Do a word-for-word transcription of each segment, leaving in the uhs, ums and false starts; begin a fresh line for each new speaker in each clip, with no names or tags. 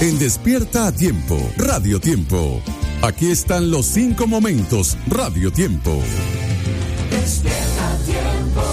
en Despierta a Tiempo, Radio Tiempo. Aquí están los cinco momentos, Radio Tiempo.
Despierta a Tiempo.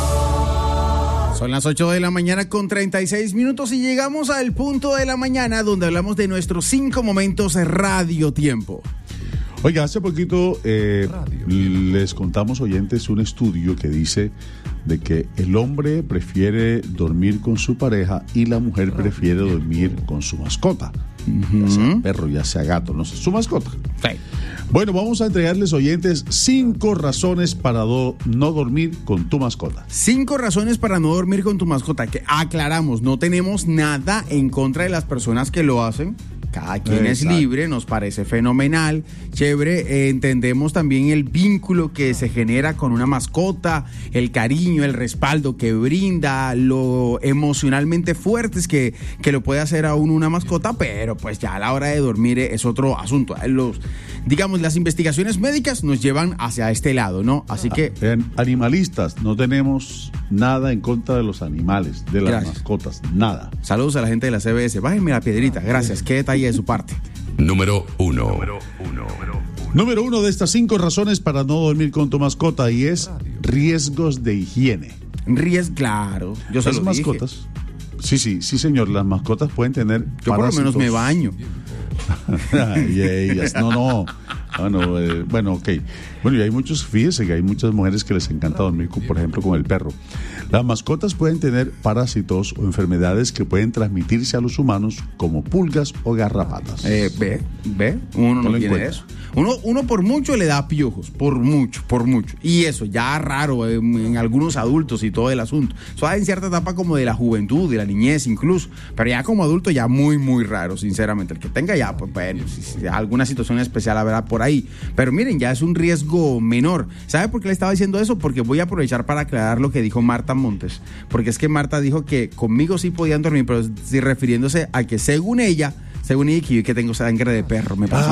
Son las ocho de la mañana con treinta y seis minutos y llegamos al punto de la mañana donde hablamos de nuestros cinco momentos Radio Tiempo.
Oiga, hace poquito eh, les contamos, oyentes, un estudio que dice de que el hombre prefiere dormir con su pareja y la mujer prefiere dormir con su mascota. Uh-huh. Ya sea perro, ya sea gato, no sé, su mascota.
Sí.
Bueno, vamos a entregarles, oyentes, cinco razones para do- no dormir con tu mascota.
Cinco razones para no dormir con tu mascota, que aclaramos, no tenemos nada en contra de las personas que lo hacen. Cada quien Exacto. es libre, nos parece fenomenal, chévere, eh, entendemos también el vínculo que se genera con una mascota, el cariño, el respaldo que brinda, lo emocionalmente fuertes que, que lo puede hacer a uno una mascota, pero pues ya a la hora de dormir es otro asunto. Los, digamos, las investigaciones médicas nos llevan hacia este lado, ¿no? Así que...
Vean, animalistas, no tenemos nada en contra de los animales, de las gracias. mascotas, nada.
Saludos a la gente de la C B S, bájenme la piedrita, gracias, qué detalle de su parte.
Número uno.
Número uno. Número uno de estas cinco razones para no dormir con tu mascota y es riesgos de higiene.
Riesgos, claro. Yo se
las
lo
mascotas.
Dije.
Sí, sí, sí, señor. Las mascotas pueden tener.
Yo por lo menos me baño.
Ay, ellas, no, no. Bueno, eh, bueno, ok. Bueno, y hay muchos, fíjese que hay muchas mujeres que les encanta dormir, con, por ejemplo, con el perro. Las mascotas pueden tener parásitos o enfermedades que pueden transmitirse a los humanos como pulgas o garrapatas.
Eh, ve, ve, uno no, no tiene eso. Uno, uno por mucho le da piojos, por mucho, por mucho. Y eso ya raro en, en algunos adultos y todo el asunto. Eso en cierta etapa como de la juventud, de la niñez incluso. Pero ya como adulto ya muy, muy raro, sinceramente. El que tenga ya, pues bueno, si, si alguna situación especial habrá por ahí. Pero miren, ya es un riesgo menor. ¿Sabe por qué le estaba diciendo eso? Porque voy a aprovechar para aclarar lo que dijo Marta Montes. Porque es que Marta dijo que conmigo sí podían dormir, pero sí refiriéndose a que según ella, según ella, que tengo sangre de perro. Me pasó.